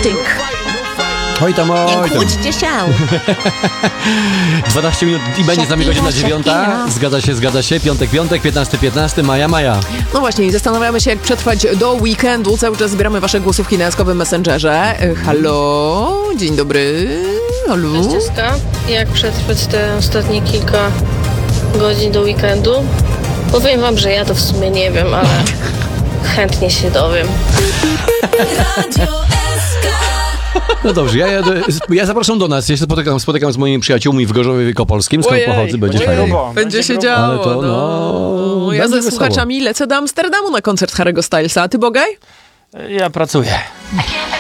Atlantic. Oj tam, oj Nie tam. kłóćcie się. 12 minut i będzie z nami godzina 9. Zgadza się. Piątek, 15, maja. No właśnie, i zastanawiamy się, jak przetrwać do weekendu. Cały czas zbieramy wasze głosówki na jaskowym Messengerze. Halo, dzień dobry. Halo. Ścieżka, jak przetrwać te ostatnie kilka godzin do weekendu? Powiem wam, że ja to w sumie nie wiem, ale chętnie się dowiem. No dobrze, ja zapraszam do nas. Ja się spotykam z moimi przyjaciółmi w Gorzowie Wielkopolskim, skąd pochodzę, będzie fajnie. Będzie się działo. Ale to, no, Ja będzie ze wesoło. słuchaczami lecę do Amsterdamu na koncert Harry'ego Stylesa. A ty, Bogaj? Ja pracuję.